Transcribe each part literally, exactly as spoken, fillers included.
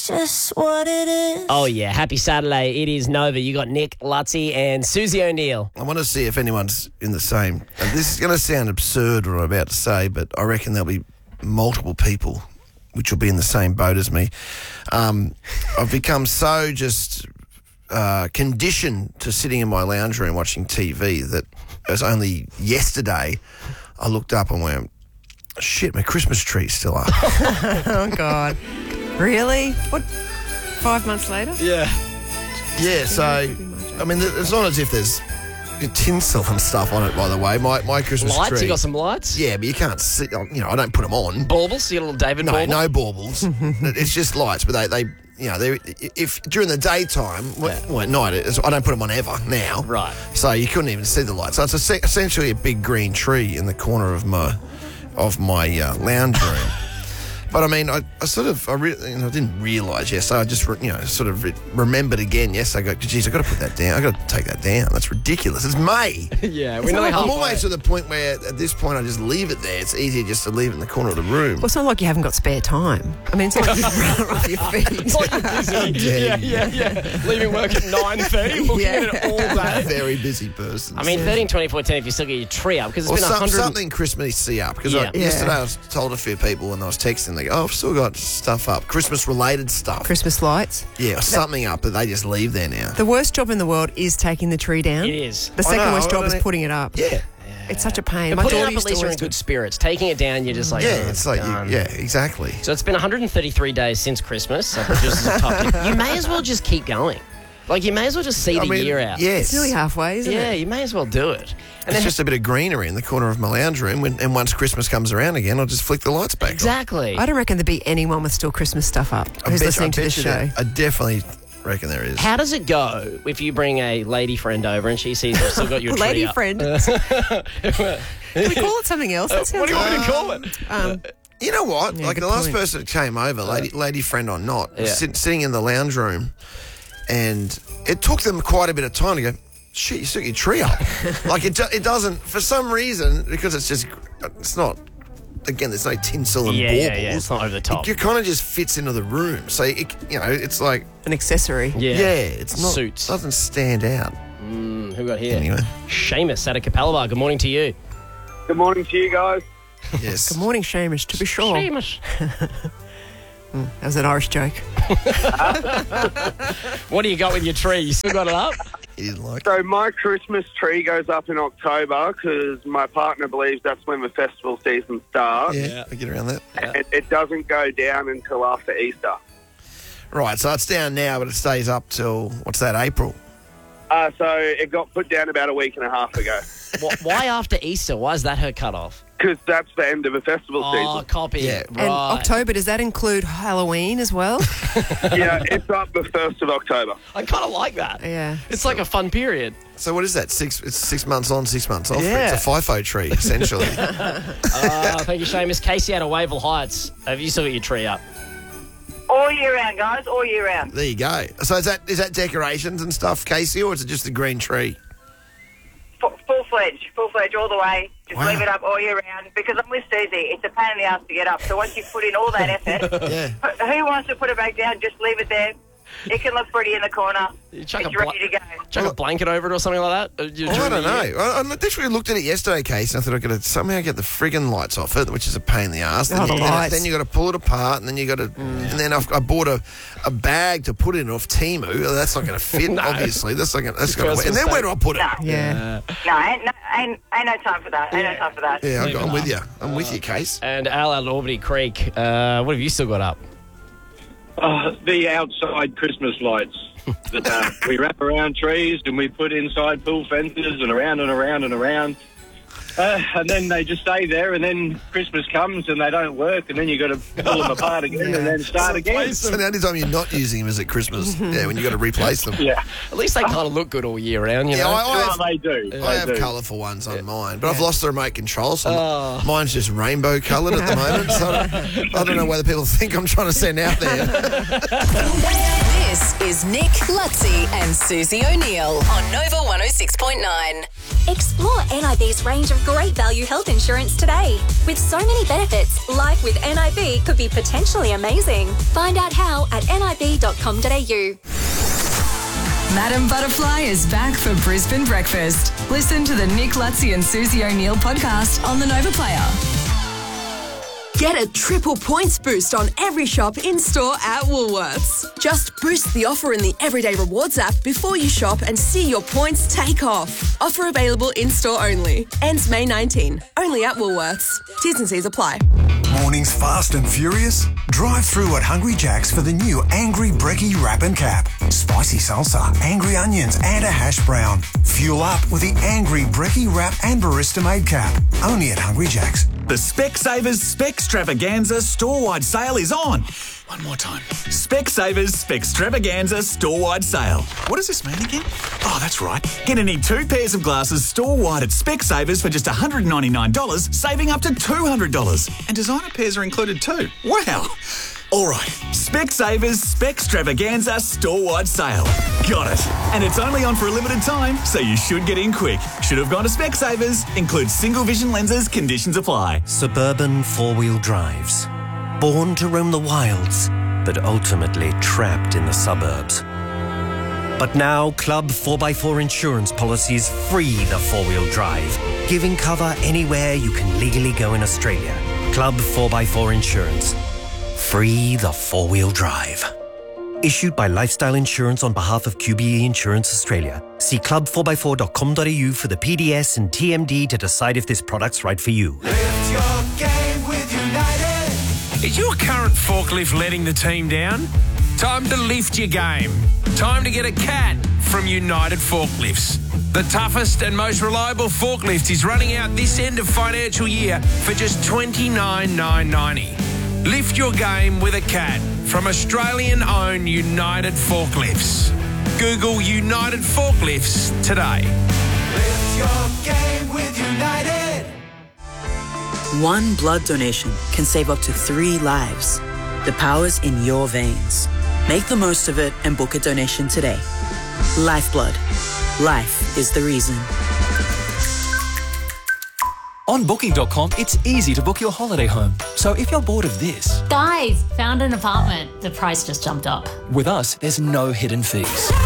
Just what it is. Oh, yeah. Happy Saturday. It is Nova. You got Nick, Lutzy, and Susie O'Neill. I want to see if anyone's in the same. And this is going to sound absurd what I'm about to say, but I reckon there'll be multiple people which will be in the same boat as me. Um, I've become so just uh, conditioned to sitting in my lounge room watching T V that it was only yesterday I looked up and went, shit, my Christmas tree's still up. Oh, God. Really? What, five months later? Yeah. Yeah, so, I mean, it's not as if there's tinsel and stuff on it, by the way. My my Christmas Lights? tree. You got some lights? Yeah, but you can't see, you know, I don't put them on. Baubles? You got a little David No, bauble? no baubles. It's just lights, but they, they you know, they if during the daytime, well, Yeah. well, at night, it's, I don't put them on ever now. Right. So you couldn't even see the lights. So it's a, essentially a big green tree in the corner of my of my uh, lounge room. But I mean, I, I sort of, I, re- you know, I didn't realise, yes, I just, re- you know, sort of re- remembered again, yes, I go, geez, I've got to put that down, I've got to take that down, that's ridiculous, it's May. Yeah, we're I'm nearly halfway. always to the point where at this point I just leave it there, it's easier just to leave it in the corner of the room. Well, it's not like you haven't got spare time. I mean, it's not like you've run off your feet. It's like you're busy. yeah, yeah, yeah. Leaving work at nine thirty, looking Yeah. at it all I'm a day. very busy person. I mean, thirteen, twenty, fourteen, if you still get your tree up, because it's or been some, one hundred... something Christmassy up, because Yeah. I, yesterday I was told a few people when I was texting, they go, oh, I've still got stuff up, Christmas-related stuff. Christmas lights. Yeah, or something up that they just leave there now. The worst job in the world is taking the tree down. It is. The second know, worst I job don't is know. putting it up. Yeah. It's such a pain. And My putting it daughter up, at used to least you're in always do good spirits. Taking it down, you're just like, Yeah, oh, it's like, done. you, yeah, exactly. So it's been one hundred thirty-three days since Christmas. So producers have typed in. You may as well just keep going. Like, you may as well just see I the mean, year out. Yes. It's nearly halfway, isn't Yeah, it? you may as well do it. And It's then just a bit of greenery in the corner of my lounge room, when, and once Christmas comes around again, I'll just flick the lights back on. exactly. I don't reckon there'd be anyone with still Christmas stuff up I who's bet- listening I to bet this you show. there- I definitely reckon there is. How does it go if you bring a lady friend over and she sees you've still got your tree Lady up? friend. Can we call it something else? That sounds What do you want me like- to call it? Um, You know what? Yeah, like good the last point. person that came over, lady, lady friend or not, was Yeah. sit, sitting in the lounge room, and it took them quite a bit of time to go, shit, you stuck your tree up. Like it, do- it doesn't, for some reason, because it's just, it's not, again, there's no tinsel and Yeah, baubles. yeah, yeah, it's not over the top. It, kind of just fits into the room. So, it, you know, it's like, an accessory. Yeah. yeah, it's not, Suits. doesn't stand out. Mm, who we got here? Anyway, Seamus out of Capella Bar. Good morning to you. Good morning to you guys. yes. Good morning, Seamus, to be sure. Seamus. That was an Irish joke. What do you got with your tree? You still got it up? He didn't like it. So my Christmas tree goes up in October because my partner believes that's when the festival season starts. Yeah, I get around that. And it doesn't go down until after Easter. Right, so it's down now, but it stays up till, what's that, April? Uh, so it got put down about a week and a half ago Wh- Why after Easter? Why is that her cut off? because that's the end of the festival Oh, season. copy. Yeah. And Right. October, does that include Halloween as well? Yeah, it's up the first of October. I kind of like that. Yeah. It's like a fun period. So what is that? Six It's six months on, six months off. Yeah. It's a FIFO tree, essentially. Uh, thank you, Seamus. Casey out of Wavell Heights. Have you still got your tree up? All year round, guys, all year round. There you go. So is that is that decorations and stuff, Casey, or is it just a green tree? F- full-fledged, full-fledged all the way. Just Wow. leave it up all year round because I'm with Susie. It's a pain in the ass to get up. So once you put in all that effort, Yeah. who who wants to put it back down? Just leave it there. It can look pretty in the corner. You chuck It's a bla- ready to go. Chuck a blanket over it or something like that? Uh, you- Oh, I during don't the know. year? I, I literally looked at it yesterday, Casey, and I thought I've got to somehow get the friggin' lights off it, which is a pain in the ass. Then, Oh, the you, then, lights. then you got to pull it apart, and then you got to, and then I've, I bought a, a bag to put in off Temu. Oh, that's not going to fit, No. obviously. That's not going. That's got First to. And then where do I put it? No, Yeah. no, ain't, no ain't, ain't no time for that. Ain't no time for that. Yeah, Leave I'm, it I'm with up. you. I'm with you, Case. And Al out at Albany Creek. Uh, what have you still got up? Uh, the outside Christmas lights that uh, we wrap around trees and we put inside pool fences and around and around and around. Uh, and then they just stay there, and then Christmas comes and they don't work, and then you got to pull them apart again and then start again. So the only time you're not using them is at Christmas. Yeah, when you got to replace them. Yeah, At least they kind of look good all year round, you Yeah, know? I, I oh, have, they do. They I have do. colourful ones on mine, but I've lost the remote control, so Oh. mine's just rainbow coloured at the moment. So I don't, I don't know whether people think I'm trying to send out there. This is Nick, Lutzy, and Susie O'Neill on Nova one oh six point nine. Explore N I B's range of great value health insurance today. With so many benefits, life with N I B could be potentially amazing. Find out how at nib dot com dot a u. Madam Butterfly is back for Brisbane Breakfast. Listen to the Nick Lutzi and Susie O'Neill podcast on the Nova Player. Get a triple points boost on every shop in-store at Woolworths. Just boost the offer in the Everyday Rewards app before you shop and see your points take off. Offer available in-store only. Ends May nineteenth. Only at Woolworths. T's and C's apply. Mornings fast and furious? Drive through at Hungry Jack's for the new Angry Brekkie Wrap and Cap. Spicy salsa, angry onions and a hash brown. Fuel up with the Angry Brekkie Wrap and Barista Made Cap. Only at Hungry Jack's. The Specsavers Specstravaganza store-wide sale is on. One more time. Specsavers Specstravaganza store-wide sale. What does this mean again? Oh, that's right. Get any two pairs of glasses store-wide at Specsavers for just one hundred ninety-nine dollars, saving up to two hundred dollars. And designer pairs are included too. Wow. All right, Specsavers Specstravaganza store-wide sale. Got it. And it's only on for a limited time, so you should get in quick. Should have gone to Specsavers. Includes single vision lenses. Conditions apply. Suburban four-wheel drives. Born to roam the wilds, but ultimately trapped in the suburbs. But now, Club four by four insurance policies free the four-wheel drive, giving cover anywhere you can legally go in Australia. Club four by four Insurance. Free the four-wheel drive. Issued by Lifestyle Insurance on behalf of Q B E Insurance Australia. See club four by four dot com dot a u for the P D S and T M D to decide if this product's right for you. Lift your game with United. Is your current forklift letting the team down? Time to lift your game. Time to get a cat from United Forklifts. The toughest and most reliable forklift is running out this end of financial year for just twenty-nine thousand nine hundred ninety dollars. Lift your game with a cat from Australian-owned United Forklifts. Google United Forklifts today. Lift your game with United. One blood donation can save up to three lives. The power's in your veins. Make the most of it and book a donation today. Lifeblood. Life is the reason. On booking dot com, it's easy to book your holiday home. So if you're bored of this... Guys, found an apartment. The price just jumped up. With us, there's no hidden fees.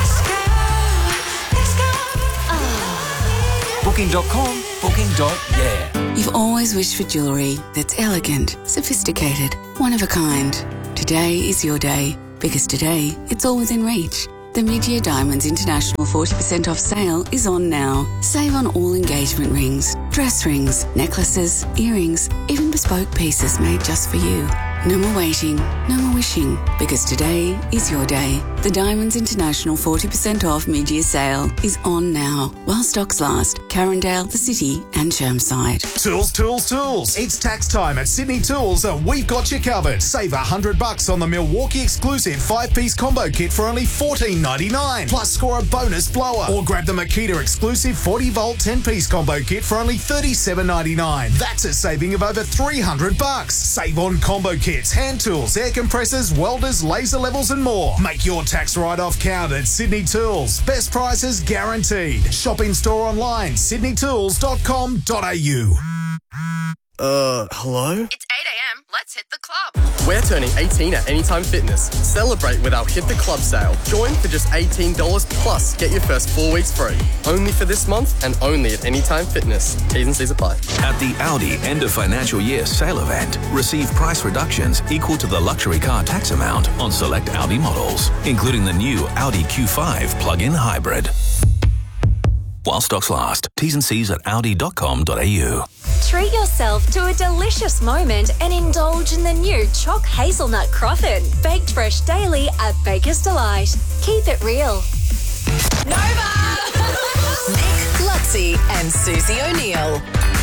booking dot com, booking. Yeah. You've always wished for jewellery that's elegant, sophisticated, one of a kind. Today is your day, because today it's all within reach. The Mid-Year Diamonds International forty percent off sale is on now. Save on all engagement rings, dress rings, necklaces, earrings, even bespoke pieces made just for you. No more waiting, no more wishing, because today is your day. The Diamonds International forty percent off mid-year sale is on now. While stocks last, Carindale, the City and Chermside. Tools, tools, tools. It's tax time at Sydney Tools and we've got you covered. Save one hundred bucks on the Milwaukee exclusive five-piece combo kit for only fourteen ninety-nine. Plus score a bonus blower. Or grab the Makita exclusive forty volt ten-piece combo kit for only thirty-seven ninety-nine. That's a saving of over three hundred bucks. Save on combo kits, hand tools, air compressors, welders, laser levels and more. Make your tax write-off count at Sydney Tools. Best prices guaranteed. Shop in store online, sydney tools dot com dot a u. Uh, hello? It's eight a.m. Let's hit the club. We're turning eighteen at Anytime Fitness. Celebrate with our Hit the Club sale. Join for just eighteen dollars plus get your first four weeks free. Only for this month and only at Anytime Fitness. T's and C's apply. At the Audi end of financial year sale event, receive price reductions equal to the luxury car tax amount on select Audi models, including the new Audi Q five plug-in hybrid. While stocks last. T's and C's at audi dot com dot a u. Treat yourself to a delicious moment and indulge in the new Choc Hazelnut Croffin. Baked fresh daily at Baker's Delight. Keep it real. Nova! Nick Lutzi and Susie O'Neill.